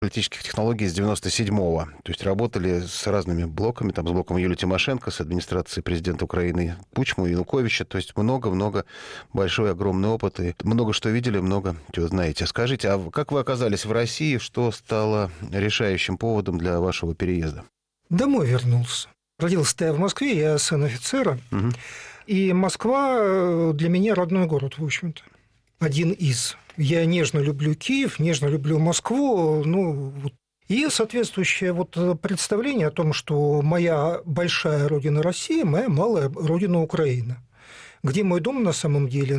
политических технологий с 97-го. То есть работали с разными блоками, там, с блоком Юлии Тимошенко, с администрацией президента Украины Кучму, Януковича. То есть много-много, большой, огромный опыт. И много что видели, много чего знаете. Скажите, а как вы оказались в России? Что стало решающим поводом для вашего переезда? Домой вернулся. Родился-то я в Москве, я сын офицера. Угу. И Москва для меня родной город, в общем-то. Один из. Я нежно люблю Киев, нежно люблю Москву. И соответствующее представление о том, что моя большая родина Россия, моя малая родина Украина. Где мой дом на самом деле?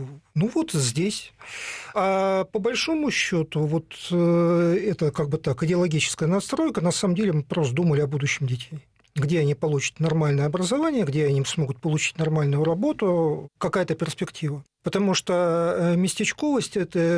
Здесь. А по большому счету, это идеологическая настройка. На самом деле мы просто думали о будущем детей. Где они получат нормальное образование, где они смогут получить нормальную работу, какая-то перспектива. Потому что местечковость,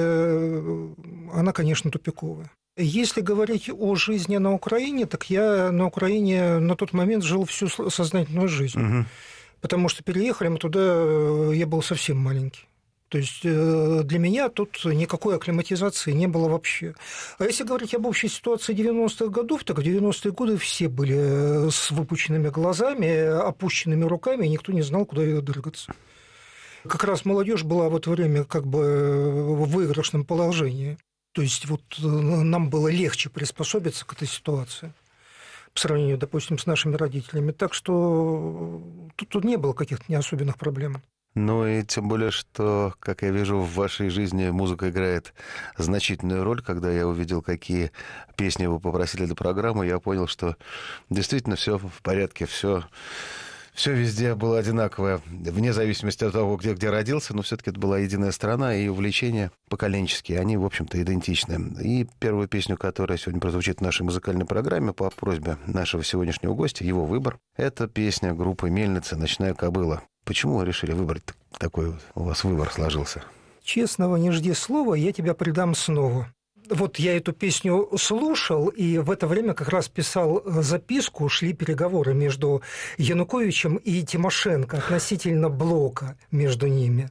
она, конечно, тупиковая. Если говорить о жизни на Украине, так я на Украине на тот момент жил всю сознательную жизнь. Угу. Потому что переехали мы туда, я был совсем маленький. То есть для меня тут никакой акклиматизации не было вообще. А если говорить об общей ситуации 90-х годов, так в 90-е годы все были с выпученными глазами, опущенными руками, и никто не знал, куда двигаться. Как раз молодежь была в это время в выигрышном положении. То есть нам было легче приспособиться к этой ситуации по сравнению, допустим, с нашими родителями. Так что тут не было каких-то неособенных проблем. Ну и тем более, что, как я вижу, в вашей жизни музыка играет значительную роль. Когда я увидел, какие песни вы попросили для программы, я понял, что действительно все в порядке, все везде было одинаковое, вне зависимости от того, где родился, но все-таки это была единая страна, и увлечения поколенческие, они, в общем-то, идентичны. И первую песню, которая сегодня прозвучит в нашей музыкальной программе по просьбе нашего сегодняшнего гостя, его выбор, это песня группы «Мельница. Ночная кобыла». Почему вы решили выбрать такой у вас выбор сложился? «Честного не жди слова, я тебя предам снова». Я эту песню слушал, и в это время как раз писал записку, шли переговоры между Януковичем и Тимошенко относительно блока между ними.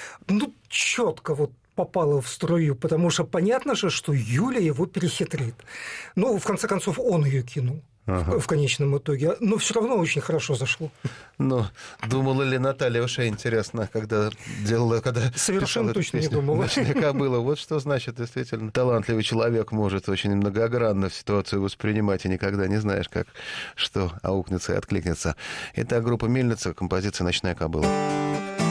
Четко попало в струю, потому что понятно же, что Юля его перехитрит. В конце концов, он ее кинул. В конечном итоге. Но все равно очень хорошо зашло. Думала ли Наталья Уша, интересно, когда совершенно точно не думала. «Ночная кобыла». Вот что значит, действительно, талантливый человек может очень многогранно ситуацию воспринимать, и никогда не знаешь, что аукнется и откликнется. Итак, группа «Мельница», композиция «Ночная кобыла».